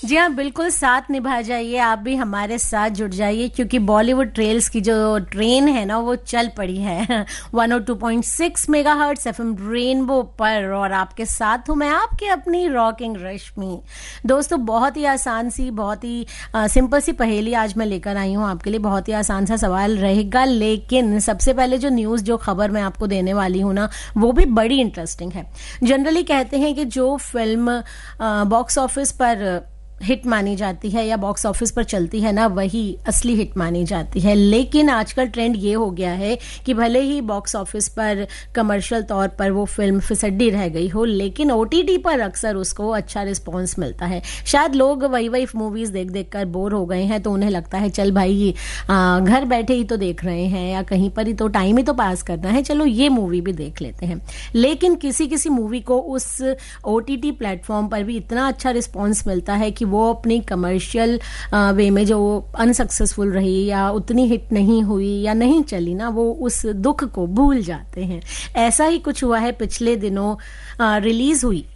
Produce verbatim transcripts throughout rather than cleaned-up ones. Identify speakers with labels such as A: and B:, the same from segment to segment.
A: जी हाँ, बिल्कुल साथ निभा जाइए, आप भी हमारे साथ जुड़ जाइए क्योंकि बॉलीवुड ट्रेल्स की जो ट्रेन है ना वो चल पड़ी है one O two point six megahertz FM rainbow पर, और आपके साथ हूँ मैं आपकी अपनी रॉकिंग रश्मि। दोस्तों, बहुत ही आसान सी, बहुत ही आ, सिंपल सी पहेली आज मैं लेकर आई हूँ आपके लिए। बहुत ही आसान सा सवाल रहेगा, लेकिन सबसे पहले जो न्यूज़, जो खबर मैं आपको देने वाली हूँ ना, वो भी बड़ी इंटरेस्टिंग है। जनरली कहते हैं कि जो फिल्म बॉक्स ऑफिस पर हिट मानी जाती है या बॉक्स ऑफिस पर चलती है ना, वही असली हिट मानी जाती है। लेकिन आजकल ट्रेंड ये हो गया है कि भले ही बॉक्स ऑफिस पर कमर्शियल तौर पर वो फिल्म फिसड्डी रह गई हो, लेकिन ओटीटी पर अक्सर उसको अच्छा रिस्पॉन्स मिलता है। शायद लोग वही वही मूवीज देख देख कर बोर हो गए हैं, तो उन्हें लगता है चल भाई आ, घर बैठे ही तो देख रहे हैं या कहीं पर ही तो टाइम ही तो पास करना है, चलो ये मूवी भी देख लेते हैं। लेकिन किसी किसी मूवी को उस ओटीटी प्लेटफॉर्म पर भी इतना अच्छा रिस्पॉन्स मिलता है कि वो अपनी कमर्शियल वे में जो अनसक्सेसफुल रही या उतनी हिट नहीं हुई या नहीं चली ना, वो उस दुख को भूल जाते हैं। ऐसा ही कुछ हुआ है पिछले दिनों। रिलीज हुई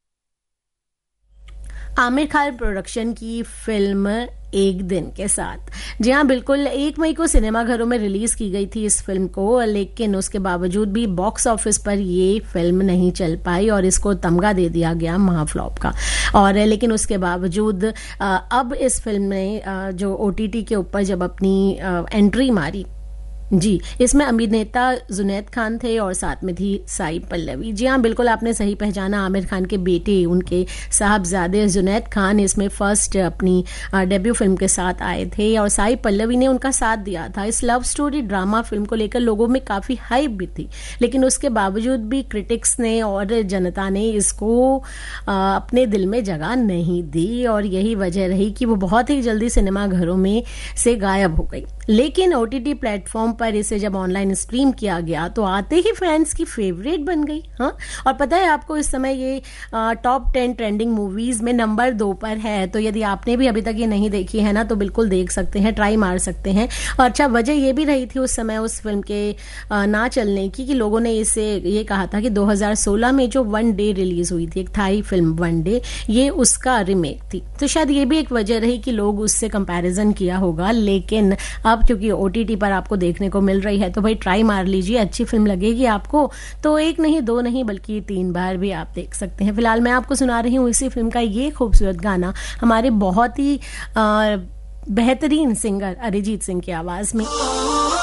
A: आमिर खान प्रोडक्शन की फिल्म एक दिन के साथ। जी हाँ, बिल्कुल एक मई को सिनेमाघरों में रिलीज की गई थी इस फिल्म को, लेकिन उसके बावजूद भी बॉक्स ऑफिस पर ये फिल्म नहीं चल पाई और इसको तमगा दे दिया गया महाफ्लॉप का। और लेकिन उसके बावजूद अब इस फिल्म ने जो ओटीटी के ऊपर जब अपनी एंट्री मारी, जी, इसमें अभिनेता जुनैद खान थे और साथ में थी साई पल्लवी। जी हाँ, बिल्कुल आपने सही पहचाना, आमिर खान के बेटे, उनके साहबजादे जुनैद खान इसमें फर्स्ट अपनी डेब्यू फिल्म के साथ आए थे और साई पल्लवी ने उनका साथ दिया था। इस लव स्टोरी ड्रामा फिल्म को लेकर लोगों में काफी हाइप भी थी, लेकिन उसके बावजूद भी क्रिटिक्स ने और जनता ने इसको अपने दिल में जगह नहीं दी और यही वजह रही कि वो बहुत ही जल्दी सिनेमाघरों में से गायब हो गई। लेकिन ओटीटी प्लेटफॉर्म पर इसे जब ऑनलाइन स्ट्रीम किया गया तो आते ही फैंस की फेवरेट बन गई। हाँ, और पता है आपको, इस समय ये टॉप टेन ट्रेंडिंग मूवीज में नंबर दो पर है। तो यदि आपने भी अभी तक ये नहीं देखी है ना, तो बिल्कुल देख सकते हैं, ट्राई मार सकते हैं। और अच्छा, वजह ये भी रही थी उस समय उस फिल्म के ना चलने की कि लोगों ने इसे ये कहा था कि दो हज़ार सोलह में जो वन डे रिलीज हुई थी, एक थाई फिल्म वन डे, ये उसका रिमेक थी। तो शायद ये भी एक वजह रही कि लोग उससे कंपैरिजन किया होगा। लेकिन अब क्योंकि ओटीटी पर आपको देखने को मिल रही है तो भाई ट्राई मार लीजिए, अच्छी फिल्म लगेगी आपको तो एक नहीं, दो नहीं, बल्कि तीन बार भी आप देख सकते हैं। फिलहाल मैं आपको सुना रही हूँ इसी फिल्म का ये खूबसूरत गाना हमारे बहुत ही बेहतरीन सिंगर अरिजीत सिंह की आवाज में।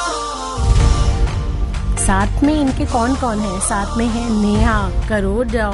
A: साथ में इनके कौन कौन है? साथ में है नेहा करोड़